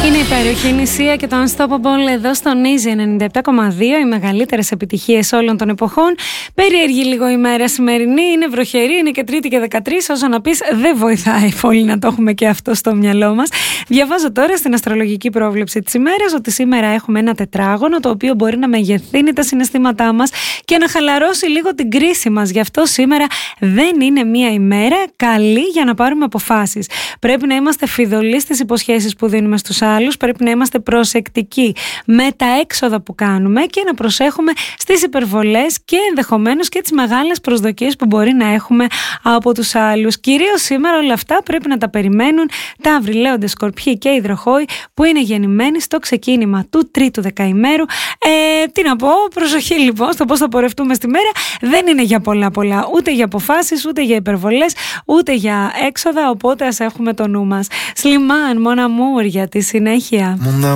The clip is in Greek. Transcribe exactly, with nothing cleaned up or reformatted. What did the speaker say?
Είναι υπέροχη η Νησία και το Unstoppable εδώ στο Easy ενενήντα επτά κόμμα δύο, οι μεγαλύτερες επιτυχίες όλων των εποχών. Περίεργη λίγο η μέρα σημερινή, είναι βροχερή, είναι και Τρίτη και δεκατρείς. Όσο να πεις, δεν βοηθάει πολύ να το έχουμε και αυτό στο μυαλό μας. Διαβάζω τώρα στην αστρολογική πρόβλεψη της ημέρας ότι σήμερα έχουμε ένα τετράγωνο το οποίο μπορεί να μεγεθύνει τα συναισθήματά μας και να χαλαρώσει λίγο την κρίση μας. Γι' αυτό σήμερα δεν είναι μία ημέρα καλή για να πάρουμε αποφάσεις. Πρέπει να είμαστε φιδωλοί στις υποσχέσεις που δίνουμε στους άλλους, πρέπει να είμαστε προσεκτικοί με τα έξοδα που κάνουμε και να προσέχουμε στις υπερβολές και ενδεχομένως και τις μεγάλες προσδοκίες που μπορεί να έχουμε από τους άλλους. Κυρίως σήμερα όλα αυτά πρέπει να τα περιμένουν Ταύροι, Λέοντες, Σκορπιοί και Υδροχόοι που είναι γεννημένοι στο ξεκίνημα του τρίτου δεκαημέρου. Ε, τι να πω, προσοχή λοιπόν στο πώς θα πορευτούμε στη μέρα. Δεν είναι για πολλά πολλά, ούτε για αποφάσεις, ούτε για υπερβολές, ούτε για έξοδα, οπότε ας έχουμε το νου μας. Σλιμάν, Mon Amour για τη συνέχεια.